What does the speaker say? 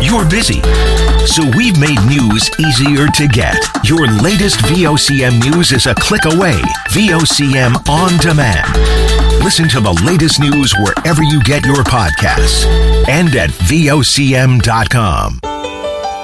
you're busy. So we've made news easier to get. Your latest VOCM news is a click away. VOCM On Demand. Listen to the latest news wherever you get your podcasts and at VOCM.com.